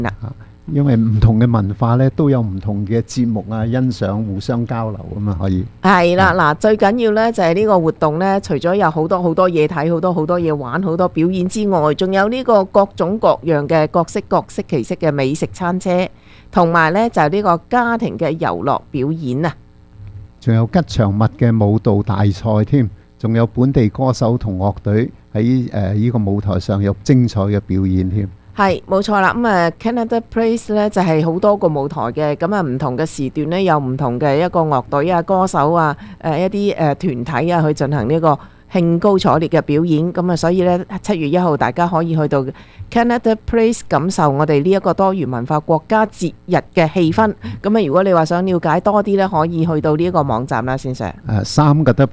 因為唔同嘅文化咧都有唔同嘅節目啊，欣賞互相交流啊嘛，可以係啦，嗱，最緊要呢就係呢個活動呢，除咗有好多好多嘢睇，好多嘢玩，好多表演之外，仲有呢個各種各樣嘅各式各式其式嘅美食餐車，同埋呢就係呢個家庭嘅遊樂表演啊！ 仲有吉祥物嘅舞蹈大賽添，仲有本地歌手同樂隊喺呢個舞台上有精彩嘅表演添。 係冇錯啦，咁Canada Place 咧就係好多個舞台嘅，咁唔同嘅時段呢，有唔同嘅一個樂隊啊、歌手啊、一啲團體啊去進行呢個興高采烈嘅表演，咁所以呢，7月1號大家可以去到 Canada Place 感受我哋呢一個多元文化國家節日嘅氣氛。咁如果你話想了解多啲呢，可以去到呢一個網站啦，先生。 3個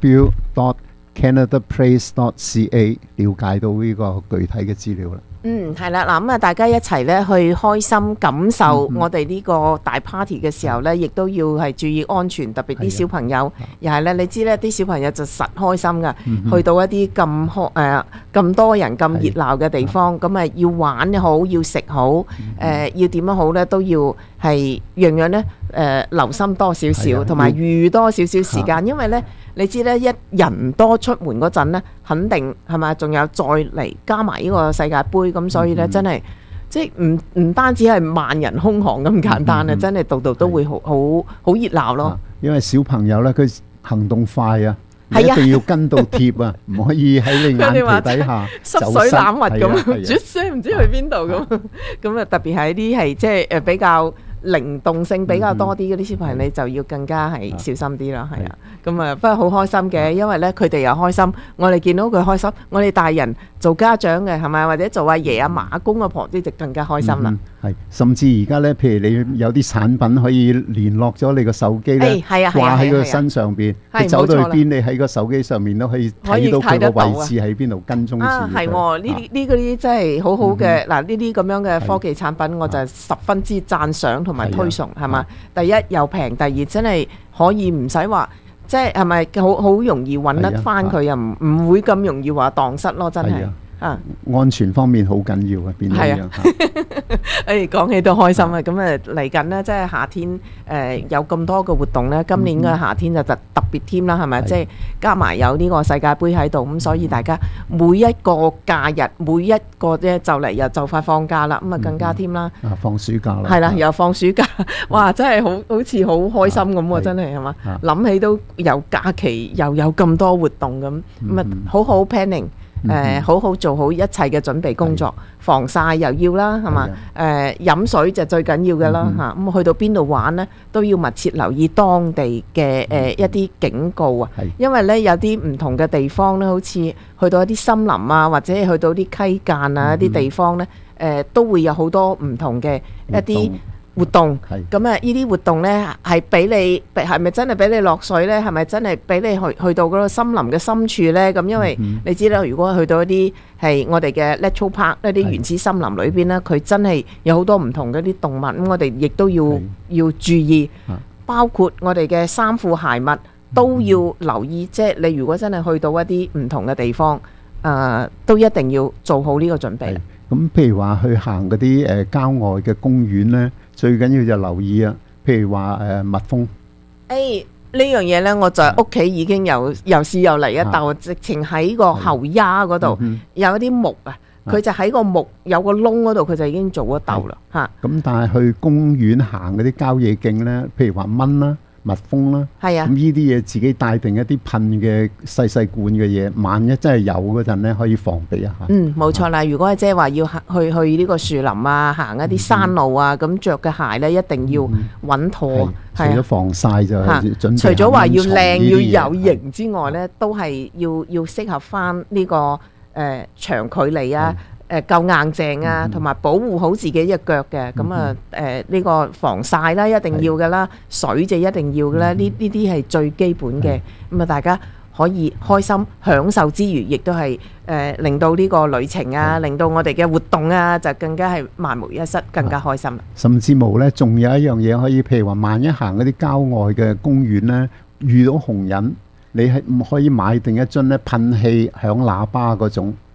w.canadaplace.ca 了解到呢個具體嘅資料啦。 係啦，嗱大家一齊咧去開心感受我哋呢個大 party 嘅時候咧，亦都要係注意安全，特別啲小朋友。又係咧，你知咧啲小朋友就實開心噶，去到一啲咁多人咁熱鬧嘅地方，咁要玩好，要食好，要點樣好咧，都要係樣樣咧留心多少少，同埋預多少少時間，因為咧。你知咧，一人多出門嗰陣咧，肯定係咪？仲有再嚟加埋呢個世界盃，咁所以咧真係即係唔單止係萬人空巷咁簡單啊！真係度度都會好熱鬧咯。 因為小朋友咧，佢行動快啊，一定要跟到貼啊，唔可以喺你眼皮底下濕水攬物咁，絕聲唔知去邊度咁。咁特別係啲係即係比較靈動性比較多啲嗰啲小朋友，你就要更加係小心啲啦，係啊。咁不過好開心嘅，因為咧佢哋又開心，我哋見到佢開心，我哋大人做家長嘅係咪，或者做阿爺阿嫲阿公阿婆啲就更加開心啦。 係，甚至而家咧，譬如你有啲產品可以聯絡咗你個手機咧，掛喺佢身上邊，你走到去邊，你喺個手機上面都可以睇到佢個位置喺邊度，跟蹤住佢。 係喎，呢啲真係好好嘅。嗱，呢啲咁樣嘅科技產品，我就十分之讚賞同埋推崇，係嘛？第一又平，第二真係可以唔使話。即係咪好容易揾得翻佢，又唔會咁容易話蕩失咯，真係安全方面好緊要啊，變咗樣。 講起都開心啊！咁嚟緊呢，即係夏天有咁多嘅活動呢。今年嘅夏天就特別添啦，係咪？即係加埋有呢個世界盃喺度，咁所以大家每一個假日，每一個咧就嚟又就快放假啦，咁更加添啦。 放暑假啦。係啦，又放暑假，哇！真係好似好開心咁喎，真係係嘛？諗起都有假期，又有咁多活動咁，好好 planning。好好做好一切嘅準備工作，防曬又要啦，係嘛？飲水就最緊要嘅啦嚇。咁去到邊度玩呢，都要密切留意當地嘅一啲警告啊。因為呢，有啲唔同嘅地方呢，好似去到一啲森林啊，或者去到啲溪澗啊一啲地方呢，都會有好多唔同嘅一啲活動。咁呢啲活動呢，係俾你係咪真係俾你落水呢？係咪真係俾你去到嗰個森林嘅深處呢？咁因為你知啦，如果去到一啲係我哋嘅 Natural Park 一啲原始森林裏邊呢，佢真係有好多唔同嘅啲動物，咁我哋亦都要注意，包括我哋嘅衫褲鞋襪都要留意。即係你如果真係去到一啲唔同嘅地方，都一定要做好呢個準備。 咁譬如話去行嗰啲郊外嘅公園呢，最緊要就留意啊！譬如話蜜蜂， 呢樣嘢呢，我就喺屋企已經又試又嚟一竇，直情喺個後丫嗰度有一啲木啊，佢就喺個木有個窿嗰度，佢就已經做一竇啦嚇。 咁但係去公園行嗰啲郊野徑呢，譬如話蚊啦、蜜蜂啦，咁呢啲嘢自己帶定一啲噴嘅細罐嘅嘢，萬一真係有嗰陣咧，可以防備一下。 冇錯啦。如果係即係話要去呢個樹林啊，行一啲山路啊，咁着嘅鞋咧一定要穩妥。 除咗防曬就準備。 除咗話要靚要有型之外咧，都係要適合翻呢個長距離啊。夠硬淨啊，同埋保護好自己隻腳嘅，咁呢個防曬啦，一定要嘅啦，水就一定要嘅啦，呢啲係最基本嘅。咁大家可以開心享受之餘，亦都係令到呢個旅程啊，令到我哋嘅活動啊，就更加係萬無一失，更加開心啦。 甚至無呢，仲有一樣嘢可以，譬如話，萬一行嗰啲郊外嘅公園呢，遇到紅人，你係唔可以買定一樽咧噴氣響喇叭嗰種。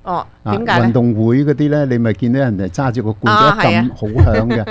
哦，點解咧？ 運動會嗰啲咧，你咪見到人哋揸住個罐一撳好響嘅。